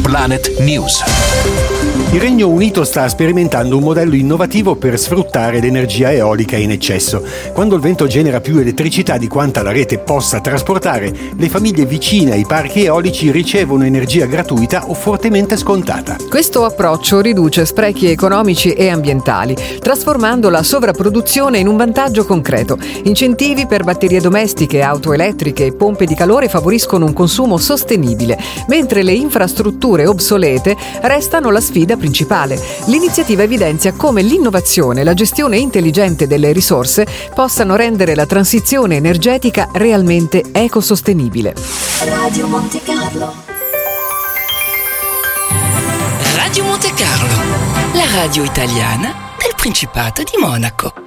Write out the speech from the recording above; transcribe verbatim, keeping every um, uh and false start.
Planet News. Il Regno Unito sta sperimentando un modello innovativo per sfruttare l'energia eolica in eccesso. Quando il vento genera più elettricità di quanta la rete possa trasportare, le famiglie vicine ai parchi eolici ricevono energia gratuita o fortemente scontata. Questo approccio riduce sprechi economici e ambientali, trasformando la sovrapproduzione in un vantaggio concreto. Incentivi per batterie domestiche, auto elettriche e pompe di calore favoriscono un consumo sostenibile, mentre le infrastrutture obsolete restano la sfida principale. L'iniziativa evidenzia come l'innovazione e la gestione intelligente delle risorse possano rendere la transizione energetica realmente ecosostenibile. Radio Monte Carlo. Radio Monte Carlo, la radio italiana del Principato di Monaco.